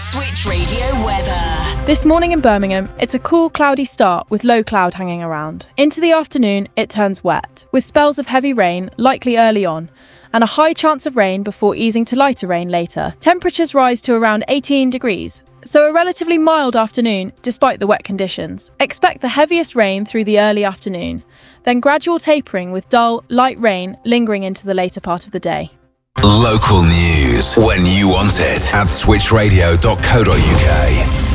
Switch Radio weather. This morning in Birmingham, it's a cool, cloudy start with low cloud hanging around. Into the afternoon, it turns wet, with spells of heavy rain likely early on, and a high chance of rain before easing to lighter rain later. Temperatures rise to around 18 degrees, so a relatively mild afternoon despite the wet conditions. Expect the heaviest rain through the early afternoon, then gradual tapering with dull, light rain lingering into the later part of the day. Local news when you want it at switchradio.co.uk.